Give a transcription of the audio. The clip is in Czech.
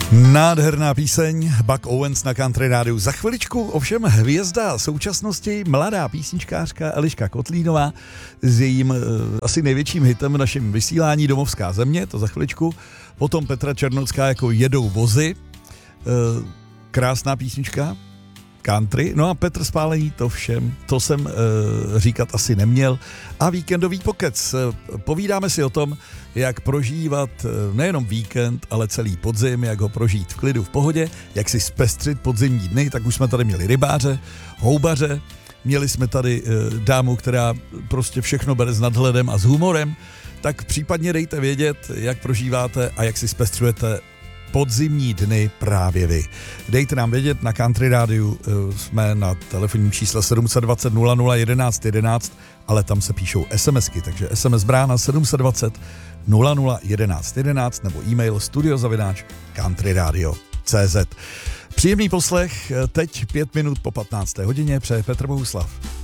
Nádherná píseň, Buck Owens na Country rádiu. Za chviličku ovšem hvězda současnosti, mladá písničkářka Eliška Kotlínová s jejím asi největším hitem v našem vysílání Domovská země, to za chviličku. Potom Petra Černocká jako Jedou vozy, krásná písnička, country. No a Petr Spálení, to jsem říkat asi neměl. A víkendový pokec. Povídáme si o tom, jak prožívat nejenom víkend, ale celý podzim, jak ho prožít v klidu, v pohodě, jak si zpestřit podzimní dny. Tak už jsme tady měli rybáře, houbaře, měli jsme tady dámu, která prostě všechno bere s nadhledem a s humorem. Tak případně dejte vědět, jak prožíváte a jak si zpestřujete podzimní dny právě vy. Dejte nám vědět, na Country rádiu jsme na telefonním čísle 720 00 11 11, ale tam se píšou SMSky, takže SMS brána 720 00 11 11 nebo e-mail studio@countryradio.cz. Příjemný poslech, teď 5 minut po 15. hodině přeje Petr Bohuslav.